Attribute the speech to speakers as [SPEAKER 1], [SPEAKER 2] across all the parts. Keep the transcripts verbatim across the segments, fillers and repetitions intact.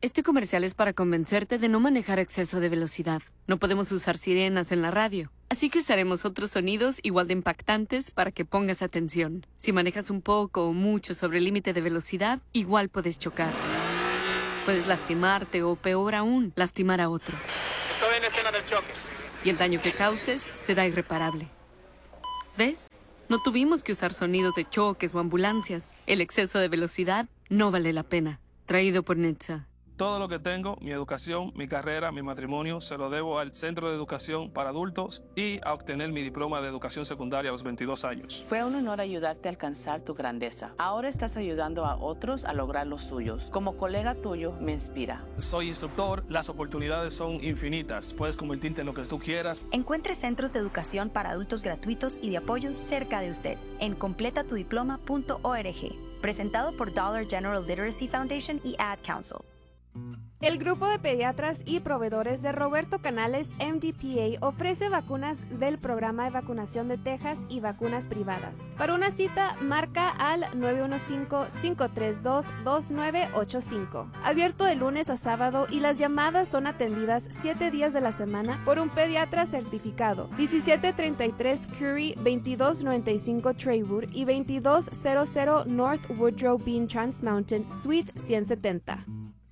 [SPEAKER 1] Este comercial es para convencerte de no manejar a exceso de velocidad. No podemos usar sirenas en la radio, así que usaremos otros sonidos igual de impactantes para que pongas atención. Si manejas un poco o mucho sobre el límite de velocidad, igual puedes chocar. Puedes lastimarte o, peor aún, lastimar a otros.
[SPEAKER 2] Estoy en la escena del choque.
[SPEAKER 1] Y el daño que causes será irreparable. ¿Ves? No tuvimos que usar sonidos de choques o ambulancias. El exceso de velocidad no vale la pena. Traído por NHTSA.
[SPEAKER 3] Todo lo que tengo, mi educación, mi carrera, mi matrimonio, se lo debo al Centro de Educación para Adultos y a obtener mi diploma de educación secundaria a los veintidós años.
[SPEAKER 4] Fue un honor ayudarte a alcanzar tu grandeza. Ahora estás ayudando a otros a lograr los suyos. Como colega tuyo, me inspira.
[SPEAKER 3] Soy instructor, las oportunidades son infinitas. Puedes convertirte en lo que tú quieras.
[SPEAKER 5] Encuentre centros de educación para adultos gratuitos y de apoyo cerca de usted en completa tu diploma punto org. Presentado por Dollar General Literacy Foundation y Ad Council.
[SPEAKER 6] El grupo de pediatras y proveedores de Roberto Canales M D P A ofrece vacunas del programa de vacunación de Texas y vacunas privadas. Para una cita, marca al nueve uno cinco, cinco tres dos, dos nueve ocho cinco. Abierto de lunes a sábado y las llamadas son atendidas siete días de la semana por un pediatra certificado. diecisiete treinta y tres Curry, veintidós noventa y cinco Traywood y veintidós cero cero North Woodrow Bean Trans Mountain, Suite ciento setenta.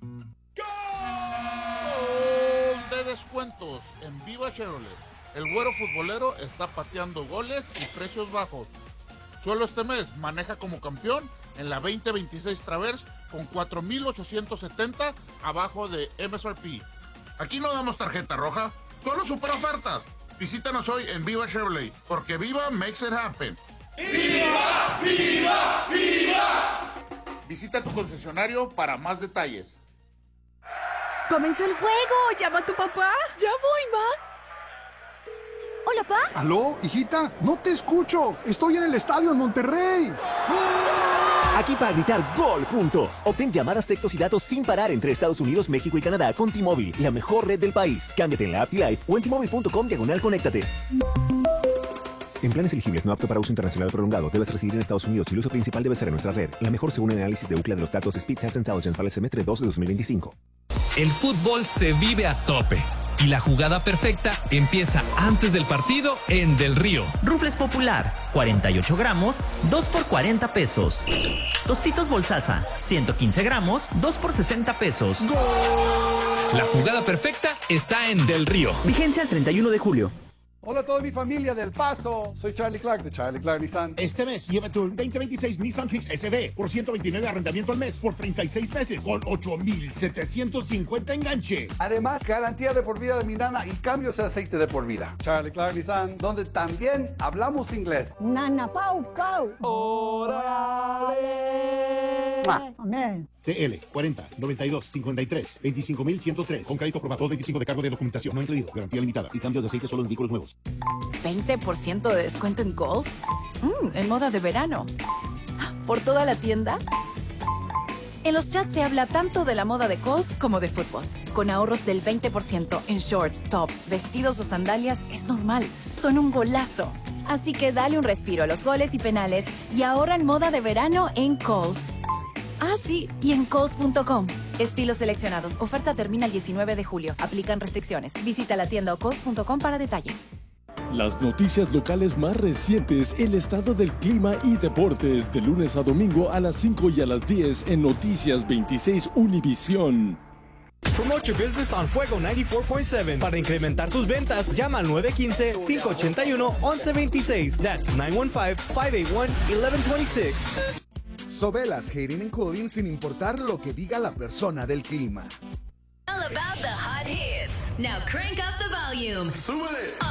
[SPEAKER 7] De descuentos en Viva Chevrolet. El güero futbolero está pateando goles y precios bajos. Solo este mes maneja como campeón en la veinte veintiséis Traverse con cuatro mil ochocientos setenta abajo de M S R P. Aquí no damos tarjeta roja, solo super ofertas. Visítanos hoy en Viva Chevrolet, porque Viva makes it happen. ¡Viva! ¡Viva! ¡Viva! Visita tu concesionario para más detalles.
[SPEAKER 8] ¡Comenzó el juego! ¡Llama a tu papá!
[SPEAKER 6] ¡Ya voy, ma!
[SPEAKER 8] ¿Hola, pa?
[SPEAKER 9] ¿Aló, hijita? No te escucho. Estoy en el estadio en Monterrey.
[SPEAKER 10] Aquí para gritar gol juntos. Obtén llamadas, textos y datos sin parar entre Estados Unidos, México y Canadá con T-Mobile, la mejor red del país. Cámbiate en la app T-Life o en T Mobile punto com diagonal conéctate. En planes elegibles no apto para uso internacional prolongado, debes residir en Estados Unidos y el uso principal debe ser en nuestra red. La mejor según el análisis de U C L A de los datos Speed Test Intelligence para el semestre dos de dos mil veinticinco.
[SPEAKER 11] El fútbol se vive a tope y la jugada perfecta empieza antes del partido en Del Río.
[SPEAKER 12] Rufles Popular, cuarenta y ocho gramos, dos por cuarenta pesos. Tostitos Bolsasa, ciento quince gramos, dos por sesenta pesos.
[SPEAKER 11] La jugada perfecta está en Del Río.
[SPEAKER 12] Vigencia el treinta y uno de julio.
[SPEAKER 9] Hola a toda mi familia del Paso. Soy Charlie Clark de Charlie Clark Nissan.
[SPEAKER 13] Este mes llévate un veinte veintiséis Nissan Kicks S V por ciento veintinueve de arrendamiento al mes por treinta y seis meses con ocho mil setecientos cincuenta enganche.
[SPEAKER 9] Además, garantía de por vida de mi nana y cambios de aceite de por vida. Charlie Clark Nissan, donde también hablamos inglés.
[SPEAKER 8] Nana Pau Pau.
[SPEAKER 9] ¡Órale!
[SPEAKER 8] Amén.
[SPEAKER 13] T L cuarenta noventa y dos cincuenta y tres veinticinco mil ciento tres. Con crédito aprobado veinticinco de cargo de documentación. No incluido. Garantía limitada. Y cambios de aceite solo en vehículos nuevos.
[SPEAKER 4] ¿veinte por ciento de descuento en Golf? Mm, en moda de verano. ¿Por toda la tienda? En los chats se habla tanto de la moda de Kohl's como de fútbol. Con ahorros del veinte por ciento en shorts, tops, vestidos o sandalias es normal. Son un golazo. Así que dale un respiro a los goles y penales y ahorra en moda de verano en Kohl's. Ah, sí, y en Kohl's punto com. Estilos seleccionados. Oferta termina el diecinueve de julio. Aplican restricciones. Visita la tienda o Kohl's punto com para detalles.
[SPEAKER 14] Las noticias locales más recientes, el estado del clima y deportes, de lunes a domingo a las cinco y a las diez en Noticias veintiséis Univisión.
[SPEAKER 15] Promote your business on Fuego noventa y cuatro punto siete. Para incrementar tus ventas, llama al nueve uno cinco, cinco ocho uno, once veintiséis. That's nueve uno cinco, cinco ocho uno, once veintiséis.
[SPEAKER 16] Sobelas Heating and Cooling sin importar lo que diga la persona del clima.
[SPEAKER 17] All about the hot hits. Now crank up the volume.
[SPEAKER 18] Súbele.